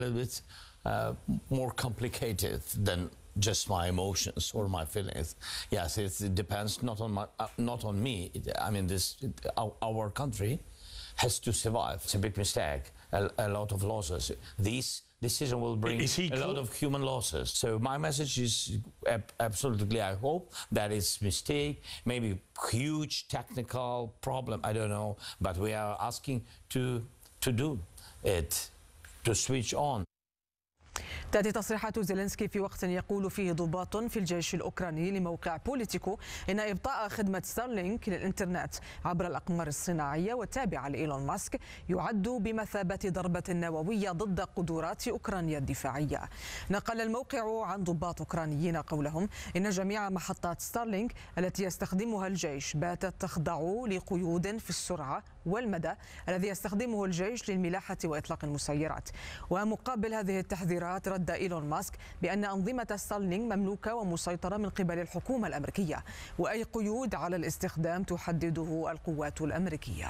little bit more complicated than just my emotions or my feelings. Yes, it depends not on me. I mean, our country has to survive. It's a big mistake. A lot of losses. This decision will bring a lot of human losses. So my message is absolutely, I hope that it's a mistake, maybe huge technical problem, I don't know, but we are asking to do it, to switch on. تأتي تصريحات زيلينسكي في وقت يقول فيه ضباط في الجيش الأوكراني لموقع بوليتيكو إن إبطاء خدمة ستارلينك للإنترنت عبر الأقمار الصناعية والتابعة لإيلون ماسك يعد بمثابة ضربة نووية ضد قدرات أوكرانيا الدفاعية. نقل الموقع عن ضباط أوكرانيين قولهم إن جميع محطات ستارلينك التي يستخدمها الجيش باتت تخضع لقيود في السرعة والمدى الذي يستخدمه الجيش للملاحة وإطلاق المسيرات. ومقابل هذه التحذيرات رد إيلون ماسك بأن أنظمة ستارلينك مملوكة ومسيطرة من قبل الحكومة الأمريكية، وأي قيود على الاستخدام تحدده القوات الأمريكية.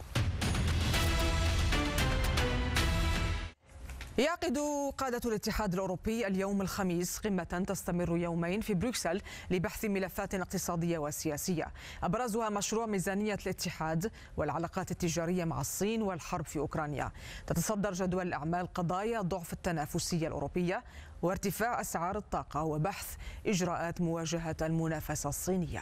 يعقد قادة الاتحاد الأوروبي اليوم الخميس قمة تستمر يومين في بروكسل لبحث ملفات اقتصادية وسياسية، أبرزها مشروع ميزانية الاتحاد والعلاقات التجارية مع الصين والحرب في أوكرانيا. تتصدر جدول الأعمال قضايا ضعف التنافسية الأوروبية وارتفاع أسعار الطاقة وبحث إجراءات مواجهة المنافسة الصينية.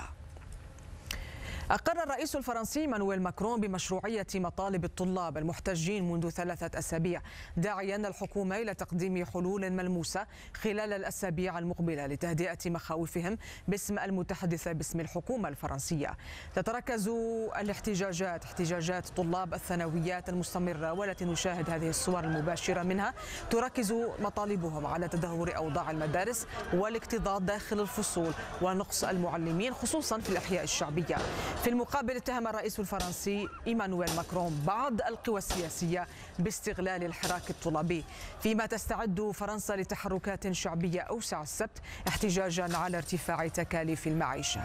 أقر الرئيس الفرنسي إيمانويل ماكرون بمشروعية مطالب الطلاب المحتجين منذ 3 أسابيع، داعيا الحكومة إلى تقديم حلول ملموسة خلال الأسابيع المقبلة لتهدئة مخاوفهم باسم المتحدثة باسم الحكومة الفرنسية. تتركز احتجاجات طلاب الثانويات المستمرة والتي نشاهد هذه الصور المباشرة منها، تركز مطالبهم على تدهور أوضاع المدارس والاكتظاظ داخل الفصول ونقص المعلمين خصوصا في الأحياء الشعبية. في المقابل اتهم الرئيس الفرنسي إيمانويل ماكرون بعض القوى السياسية باستغلال الحراك الطلابي، فيما تستعد فرنسا لتحركات شعبية أوسع السبت احتجاجا على ارتفاع تكاليف المعيشة.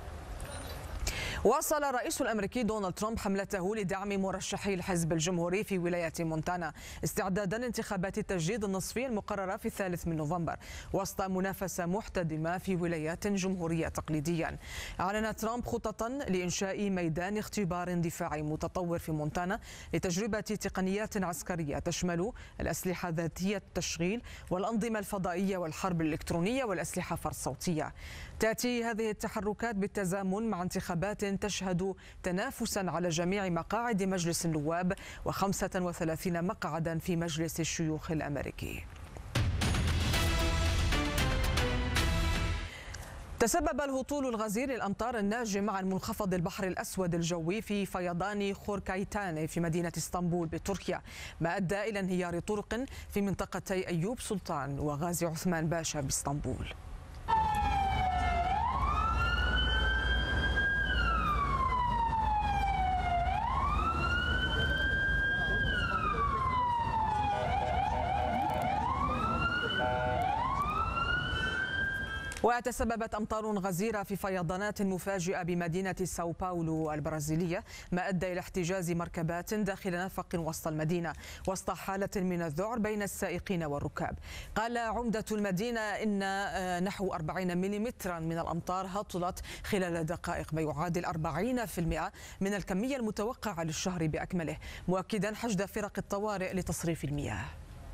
واصل الرئيس الأمريكي دونالد ترامب حملته لدعم مرشحي الحزب الجمهوري في ولاية مونتانا استعدادا لانتخابات التجديد النصفي المقررة في 3 نوفمبر وسط منافسة محتدمة في ولايات جمهورية تقليديا. أعلن ترامب خططا لإنشاء ميدان اختبار دفاعي متطور في مونتانا لتجربة تقنيات عسكرية تشمل الأسلحة ذاتية التشغيل والأنظمة الفضائية والحرب الإلكترونية والأسلحة الصوتية. تأتي هذه التحركات بالتزامن مع انتخابات تشهد تنافسا على جميع مقاعد مجلس النواب و35 مقعدا في مجلس الشيوخ الأمريكي. تسبب الهطول الغزير للأمطار الناجم عن منخفض البحر الأسود الجوي في فيضان خوركايتاني في مدينة اسطنبول بتركيا، ما أدى إلى انهيار طرق في منطقتي أيوب سلطان وغازي عثمان باشا باسطنبول. وتسببت أمطار غزيرة في فيضانات مفاجئة بمدينة ساو باولو البرازيلية، ما أدى إلى احتجاز مركبات داخل نفق وسط المدينة وسط حالة من الذعر بين السائقين والركاب. قال عمدة المدينة إن نحو 40 ملم من الأمطار هطلت خلال دقائق، ما يعادل 40% من الكمية المتوقعة للشهر بأكمله، مؤكدا حشد فرق الطوارئ لتصريف المياه.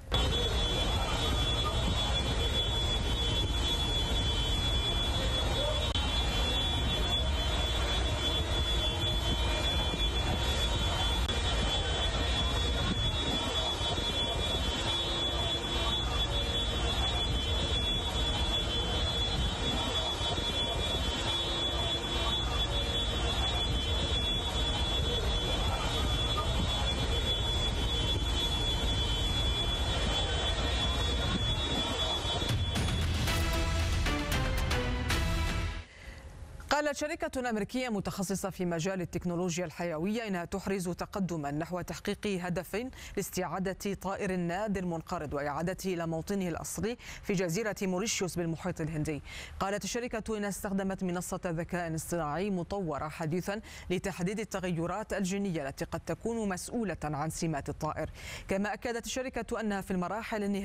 قالت شركة أمريكية متخصصة في مجال التكنولوجيا الحيوية إنها تحرز تقدما نحو تحقيق هدف لاستعادة طائر الناد المنقرض وإعادته إلى موطنه الأصلي في جزيرة موريشيوس بالمحيط الهندي. قالت الشركة إنها استخدمت منصة ذكاء اصطناعي مطورة حديثا لتحديد التغيرات الجينية التي قد تكون مسؤولة عن سمات الطائر. كما أكدت الشركة أنها في المراحل النهائية